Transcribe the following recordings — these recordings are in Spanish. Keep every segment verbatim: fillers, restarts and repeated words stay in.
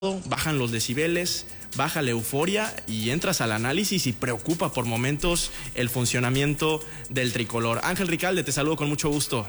bajan los decibeles, baja la euforia y entras al análisis y preocupa por momentos el funcionamiento del tricolor. Ángel Ricalde, te saludo con mucho gusto.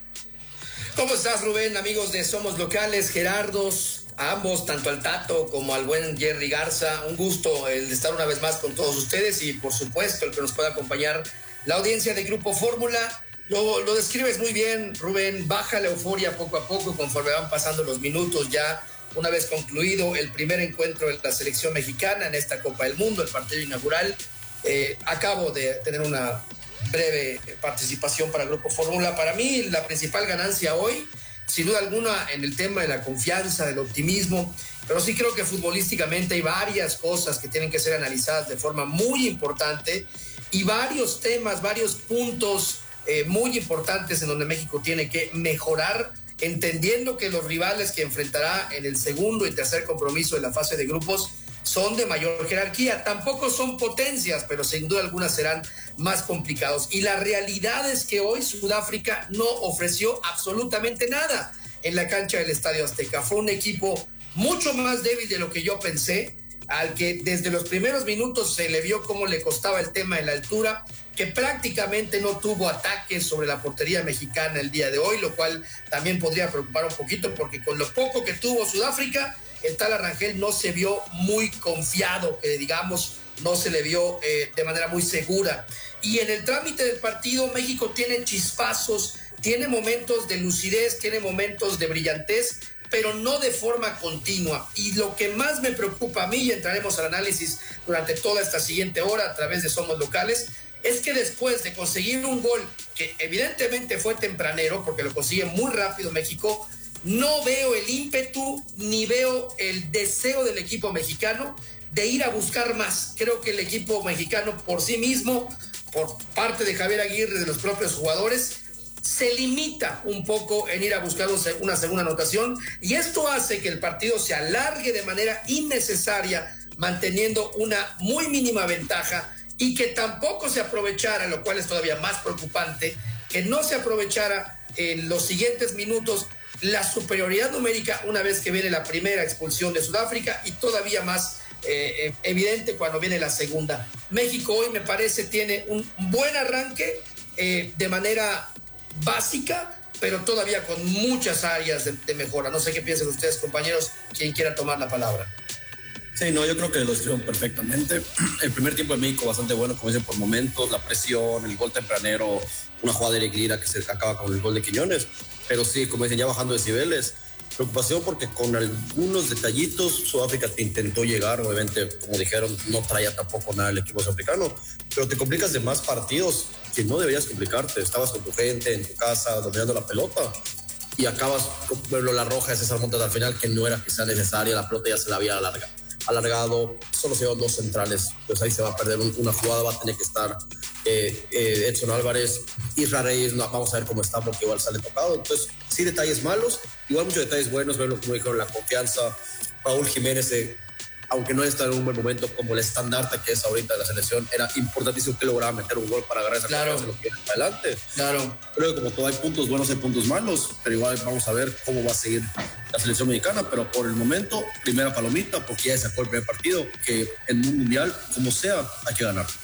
¿Cómo estás, Rubén? Amigos de Somos Locales, Gerardos, a ambos, tanto al Tato como al buen Jerry Garza, un gusto el de estar una vez más con todos ustedes y por supuesto el que nos pueda acompañar la audiencia de Grupo Fórmula. Lo, lo describes muy bien, Rubén, baja la euforia poco a poco conforme van pasando los minutos ya. Una vez concluido el primer encuentro de la selección mexicana en esta Copa del Mundo, el partido inaugural, eh, acabo de tener una breve participación para Grupo Fórmula. Para mí, la principal ganancia hoy, sin duda alguna, en el tema de la confianza, del optimismo, pero sí creo que futbolísticamente hay varias cosas que tienen que ser analizadas de forma muy importante y varios temas, varios puntos eh, muy importantes en donde México tiene que mejorar, entendiendo que los rivales que enfrentará en el segundo y tercer compromiso de la fase de grupos son de mayor jerarquía. Tampoco son potencias, pero sin duda alguna serán más complicados. Y la realidad es que hoy Sudáfrica no ofreció absolutamente nada en la cancha del Estadio Azteca. Fue un equipo mucho más débil de lo que yo pensé, al que desde los primeros minutos se le vio cómo le costaba el tema de la altura, que prácticamente no tuvo ataques sobre la portería mexicana el día de hoy, lo cual también podría preocupar un poquito, porque con lo poco que tuvo Sudáfrica, el tal Arrangel no se vio muy confiado, que digamos, no se le vio eh, de manera muy segura. Y en el trámite del partido, México tiene chispazos, tiene momentos de lucidez, tiene momentos de brillantez, pero no de forma continua. Y lo que más me preocupa a mí, y entraremos al análisis durante toda esta siguiente hora a través de Somos Locales, es que después de conseguir un gol que evidentemente fue tempranero, porque lo consigue muy rápido México, no veo el ímpetu ni veo el deseo del equipo mexicano de ir a buscar más. Creo que el equipo mexicano por sí mismo, por parte de Javier Aguirre, de los propios jugadores, se limita un poco en ir a buscar una segunda anotación, y esto hace que el partido se alargue de manera innecesaria, manteniendo una muy mínima ventaja, y que tampoco se aprovechara, lo cual es todavía más preocupante, que no se aprovechara en los siguientes minutos la superioridad numérica una vez que viene la primera expulsión de Sudáfrica, y todavía más eh, evidente cuando viene la segunda. México hoy, me parece, tiene un buen arranque eh, de manera básica, pero todavía con muchas áreas de, de mejora. No sé qué piensan ustedes, compañeros, quien quiera tomar la palabra. Sí, no, yo creo que lo describieron perfectamente. El primer tiempo de México bastante bueno, como dicen, por momentos, la presión, el gol tempranero, una jugada de Eric Lira que se acaba con el gol de Quiñones, pero sí, como dicen, ya bajando decibeles. Preocupación porque con algunos detallitos Sudáfrica te intentó llegar, obviamente, como dijeron, no traía tampoco nada el equipo sudafricano, pero te complicas de más partidos que no deberías complicarte. Estabas con tu gente, en tu casa, dominando la pelota, y acabas con la roja de César Montes al final, que no era que sea necesaria, la pelota ya se la había alargado. alargado, solo se llevan dos centrales, pues ahí se va a perder un, una jugada, va a tener que estar eh, eh, Edson Álvarez, Isra Reyes, no, vamos a ver cómo está porque igual sale tocado. Entonces sí, detalles malos, igual muchos detalles buenos, verlo como dijeron, la confianza. Raúl Jiménez, eh, aunque no está en un buen momento como el estandarte que es ahorita de la selección, era importantísimo que lograra meter un gol para agarrar esa claro. confianza, lo que viene para adelante. Claro. Creo que como todo hay puntos buenos, hay puntos malos, pero igual vamos a ver cómo va a seguir la selección mexicana, pero por el momento, primera palomita, porque ya sacó el primer partido, que en un mundial, como sea, hay que ganar.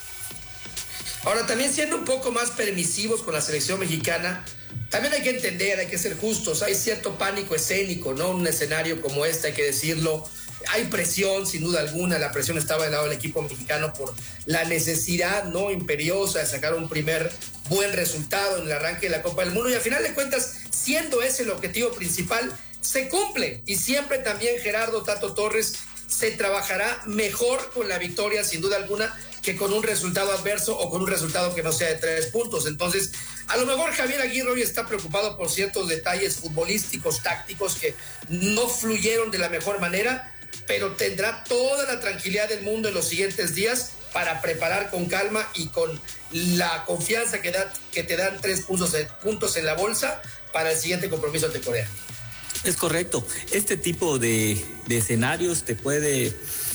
Ahora, también siendo un poco más permisivos con la selección mexicana, también hay que entender, hay que ser justos, hay cierto pánico escénico, ¿no? Un escenario como este, hay que decirlo, hay presión, sin duda alguna, la presión estaba del lado del equipo mexicano por la necesidad, ¿no?, imperiosa de sacar un primer buen resultado en el arranque de la Copa del Mundo, y al final de cuentas, siendo ese el objetivo principal, se cumple, y siempre también Gerardo Tato Torres se trabajará mejor con la victoria, sin duda alguna, que con un resultado adverso o con un resultado que no sea de tres puntos. Entonces, a lo mejor Javier Aguirre hoy está preocupado por ciertos detalles futbolísticos, tácticos que no fluyeron de la mejor manera, pero tendrá toda la tranquilidad del mundo en los siguientes días para preparar con calma y con la confianza que, da, que te dan tres puntos, puntos en la bolsa para el siguiente compromiso ante Corea. Es correcto. Este tipo de, de escenarios te puede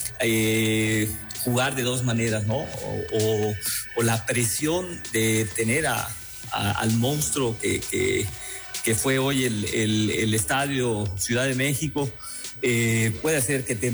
eh, jugar de dos maneras, ¿no? O, o, o la presión de tener a, a, al monstruo que, que, que fue hoy el, el, el estadio Ciudad de México, eh, puede hacer que te